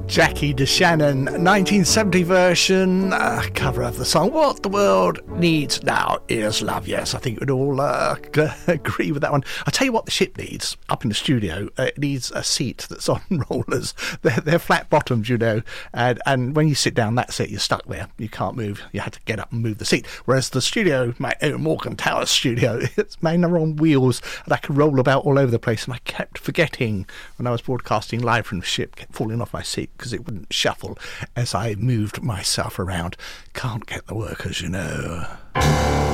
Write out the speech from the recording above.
Jackie DeShannon, 1970 version, cover of the song What the World Needs Now Is Love. Yes, I think we'd all agree with that one. I'll tell you what the ship needs up in the studio. It needs a seat that's on rollers. They're flat bottomed, you know, and when you sit down, that's it, you're stuck there. You can't move. You had to get up and move the seat. Whereas the studio, my own Morgan Tower studio, it's made on wheels and I could roll about all over the place, and I kept forgetting when I was broadcasting live from the ship, kept falling off my seat because it wouldn't shuffle as I moved myself around. Can't get the workers, you know.